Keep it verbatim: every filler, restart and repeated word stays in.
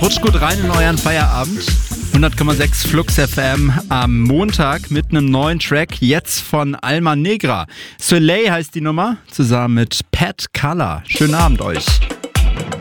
Rutscht gut rein in euren Feierabend. hundert Komma sechs Flux F M am Montag mit einem neuen Track, jetzt von Alma Negra. Soleil heißt die Nummer, zusammen mit Pat Color. Schönen Abend euch.